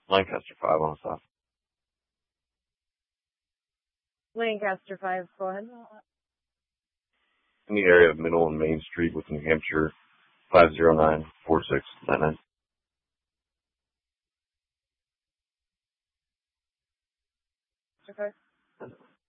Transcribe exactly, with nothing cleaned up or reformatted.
Lancaster five on the south. Lancaster five, go ahead. In the area of Middle and Main Street with New Hampshire, five zero nine four six nine nine. Okay.